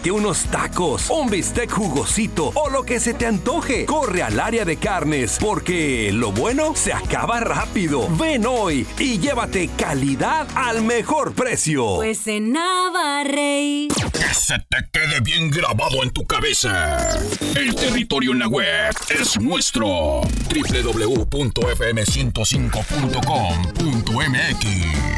Pídete unos tacos, un bistec jugosito o lo que se te antoje. Corre al área de carnes, porque lo bueno se acaba rápido. Ven hoy y llévate calidad al mejor precio. Pues en Navarrey. Que se te quede bien grabado en tu cabeza. El territorio en la web es nuestro. www.fm105.com.mx